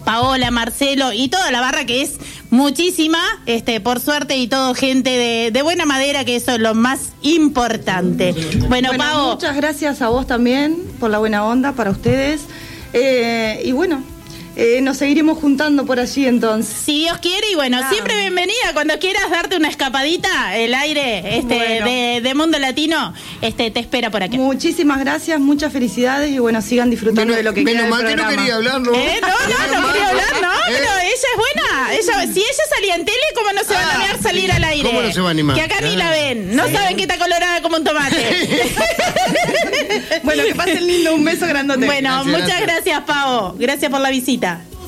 Paola, Marcelo y toda la barra, que es muchísima, por suerte, y todo gente de buena madera, que eso es lo más importante. Bueno, Pavo, muchas gracias a vos también por la buena onda, para ustedes. Y bueno, nos seguiremos juntando por allí entonces. si Dios quiere, y bueno, siempre bienvenida cuando quieras darte una escapadita, el aire de Mundo Latino, te espera por aquí. Muchísimas gracias, muchas felicidades y bueno, sigan disfrutando de lo que queda del programa. Menos mal que no quería hablar, ¿no? No quería hablar, pero ella es buena. Si ella salía en tele, ¿cómo no se va a animar salir al aire? ¿Cómo no se va a animar? Que acá ni la ven, no saben que está colorada como un tomate. Bueno, que pasen lindo, un beso grandote. Bueno, muchas gracias, Pavo. Gracias por la visita.